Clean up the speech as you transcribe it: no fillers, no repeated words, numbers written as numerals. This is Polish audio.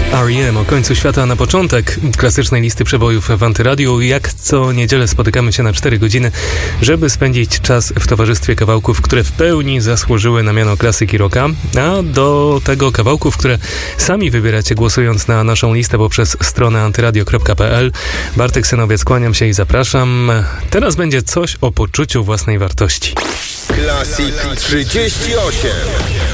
R.E.M. o końcu świata na początek klasycznej listy przebojów w Antyradiu. Jak co niedzielę spotykamy się na 4 godziny, żeby spędzić czas w towarzystwie kawałków, które w pełni zasłużyły na miano klasyki rocka, a do tego kawałków, które sami wybieracie głosując na naszą listę poprzez stronę antyradio.pl. Bartek Synowiec, kłaniam się i zapraszam. Teraz będzie coś o poczuciu własnej wartości. Classic 38.